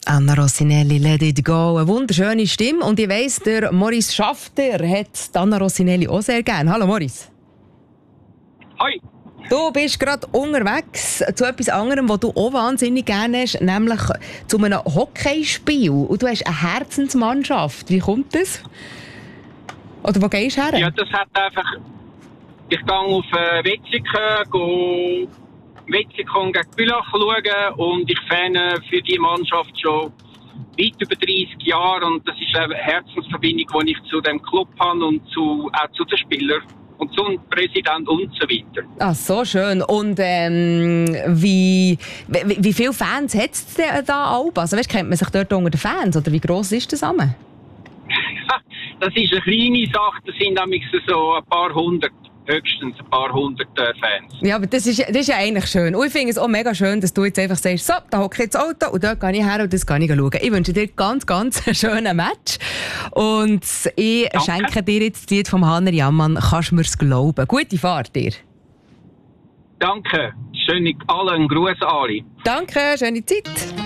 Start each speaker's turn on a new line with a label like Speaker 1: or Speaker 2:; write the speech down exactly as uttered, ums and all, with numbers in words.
Speaker 1: Anna Rossinelli, Let It Go. Eine wunderschöne Stimme. Und ich weiss, der Maurice Schafter hat Anna Rossinelli auch sehr gerne. Hallo Maurice.
Speaker 2: Hoi.
Speaker 1: Du bist gerade unterwegs zu etwas anderem, was du auch wahnsinnig gerne hast, nämlich zu einem Hockeyspiel. Und du hast eine Herzensmannschaft. Wie kommt das? Oder wo gehst du her?
Speaker 2: Ja, das hat einfach... Ich gehe auf äh, Wetzikon, gehe Wetzikon gegen Bülach schauen und ich fahre für die Mannschaft schon weit über dreißig Jahre und das ist eine Herzensverbindung, die ich zu dem Club habe und zu, auch zu den Spielern und zum Präsident und so weiter.
Speaker 1: Ah, so schön. Und ähm, wie, wie, wie viele Fans hat es denn da auch? Also weißt, kennt man sich dort unter den Fans oder wie gross ist das zusammen?
Speaker 2: Das ist eine kleine Sache, das sind nämlich so ein paar hundert. Höchstens ein paar hundert äh, Fans.
Speaker 1: Ja, aber das ist, das ist ja eigentlich schön. Und ich finde es auch mega schön, dass du jetzt einfach sagst, so, da hocke ich jetzt Auto und dort gehe ich her und das kann ich schauen. Ich wünsche dir ganz, ganz einen schönen Match. Und ich Danke. Schenke dir jetzt die vom Hanner Jammann, kannst du mir's glauben. Gute Fahrt dir.
Speaker 2: Danke. Schöne alle, einen Gruß an alle.
Speaker 1: Danke, schöne Zeit.